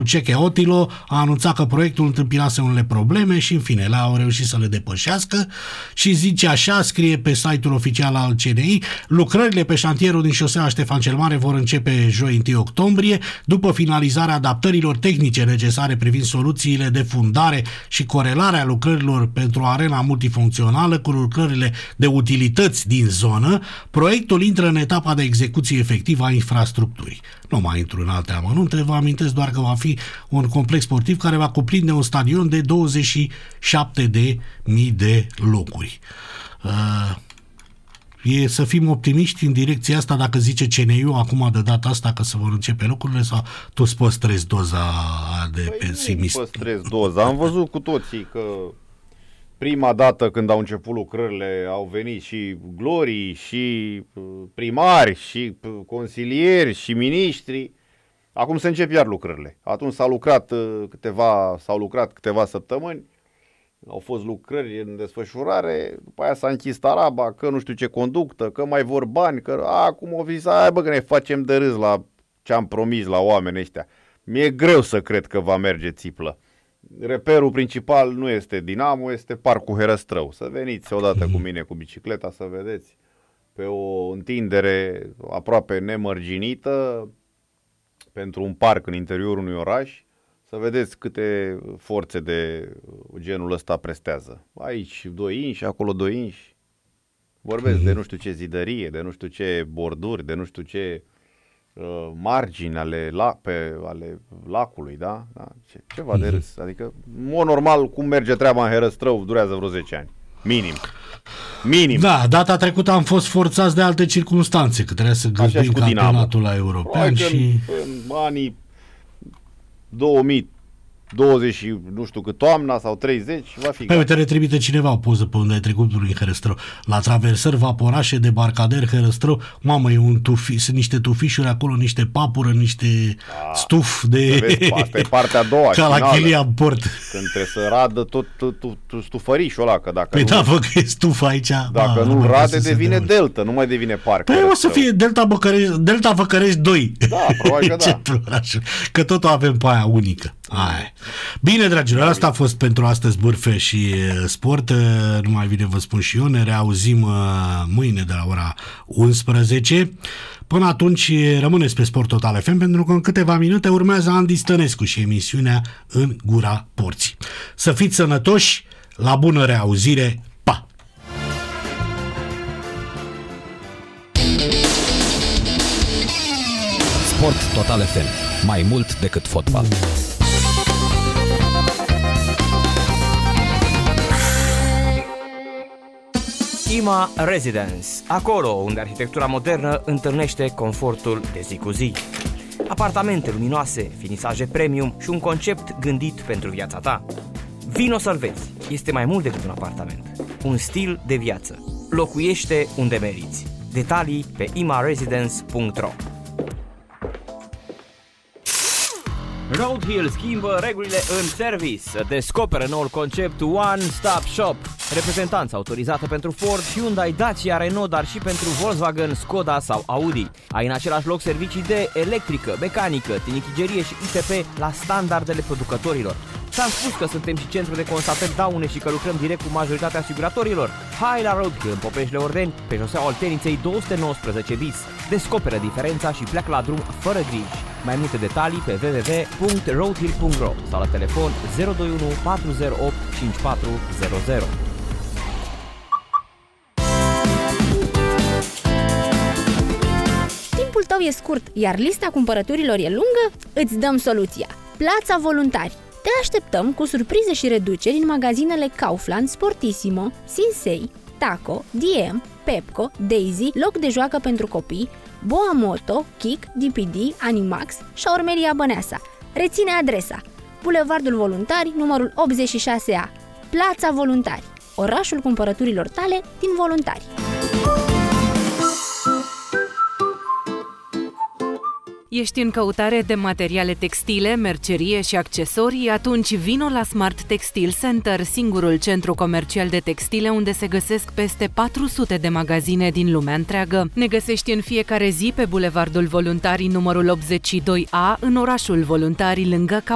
Ceche Otilo a anunțat că proiectul întâmpinase unele probleme și în fine au reușit să le depășească și zice așa, scrie pe site-ul oficial al CNI: lucrările pe șantierul din șoseaua Ștefan cel Mare vor începe joi 1 octombrie, după finalizarea adaptărilor tehnice necesare privind soluțiile de fundare și corelarea lucrărilor pentru arena multifuncțională cu lucrările de utilități din zonă. Proiectul intră în etapa de execuție efectivă a infrastructurii. Nu mai intru în alte amănunte, vă amintesc doar că va fi un complex sportiv care va cuprinde un stadion de 27.000 de locuri. E să fim optimiști în direcția asta dacă zice CNI-ul acum de data asta că se vor începe lucrurile, sau tu îți păstrezi doza de pesimist? Nu păstrez doza. Am văzut cu toții că prima dată când au început lucrările au venit și glorii, și primari, și consilieri, și miniștri. Acum se încep iar lucrările. Atunci s-au lucrat câteva săptămâni, au fost lucrări în desfășurare, după aia s-a închis taraba, că nu știu ce conductă, că mai vor bani, că acum o visa, că ne facem de râs la ce am promis la oamenii ăștia. Mi-e greu să cred că va merge țiplă. Reperul principal nu este Dinamo, este Parcul Herăstrău. Să veniți odată cu mine cu bicicleta să vedeți pe o întindere aproape nemărginită pentru un parc în interiorul unui oraș, să vedeți câte forțe de genul ăsta prestează. Aici 2 inși, acolo 2 inși. Vorbesc de nu știu ce zidărie, de nu știu ce borduri, de nu știu ce margini ale lacului, da? Ceva de râs. Adică, în mod normal, cum merge treaba în Herăstrău, durează vreo 10 ani. Minim. Da, data trecută am fost forțați de alte circunstanțe, că trebuia să găzduim campionatul la european și... În anii 2020, nu știu cât, toamna sau 30, va fi. Păi uite, ne trimite cineva o poză pe unde ai trecut prin Herăstrău. La traversări vaporașe, debarcader Herăstrău, mamă, sunt niște tufișuri acolo, niște papură, niște stuf de... Vezi, asta e partea a doua, ca la Chilia în port. Când trebuie să radă tot stufărișul ăla, că dacă păi da, bă, că e stuf aici. Dacă nu rade, devine delta, nu mai devine parc. Păi o să fie Delta Făcărești 2. Da, probabil că da. Că tot o avem pe aia unică. Aia. Bine, dragilor, asta a fost pentru astăzi bârfe și sport. Nu mai bine vă spun și eu, ne reauzim mâine de la ora 11. Până atunci rămâneți pe Sport Total FM, pentru că în câteva minute urmează Andy Stănescu și emisiunea În Gura Porții. Să fiți sănătoși, la bună reauzire, pa! Sport Total FM, mai mult decât fotbal. IMA Residence, acolo unde arhitectura modernă întâlnește confortul de zi cu zi. Apartamente luminoase, finisaje premium și un concept gândit pentru viața ta. Vino să-l vezi, este mai mult decât un apartament, un stil de viață. Locuiește unde meriți. Detalii pe imaresidence.ro. Roadhill schimbă regulile în service. Descoperă noul concept One Stop Shop. Reprezentanță autorizată pentru Ford, Hyundai, Dacia, Renault, dar și pentru Volkswagen, Skoda sau Audi. Ai în același loc servicii de electrică, mecanică, tinichigerie și ITP la standardele producătorilor. Ți-am spus că suntem și centru de constatări daune și că lucrăm direct cu majoritatea asiguratorilor. Hai la Roadhill în Popeșle Ordeni, pe șoseaua Olteniței 219 bis. Descoperă diferența și pleacă la drum fără griji. Mai multe detalii pe www.roadhill.ro sau la telefon 021 408 5400. Timpul tău e scurt, iar lista cumpărăturilor e lungă? Îți dăm soluția. Plața Voluntari. Te așteptăm cu surprize și reduceri în magazinele Kaufland, Sportissimo, Sinsei, Taco, DM, Pepco, Daisy, loc de joacă pentru copii, Boa Moto, Kik, DPD, Animax, Șaurmeria Băneasa. Reține adresa: Bulevardul Voluntari, numărul 86A. Plața Voluntari, orașul cumpărăturilor tale din Voluntari. Ești în căutare de materiale textile, mercerie și accesorii? Atunci vino la Smart Textile Center, singurul centru comercial de textile unde se găsesc peste 400 de magazine din lumea întreagă. Ne găsești în fiecare zi pe Bulevardul Voluntarii numărul 82A, în orașul Voluntari, lângă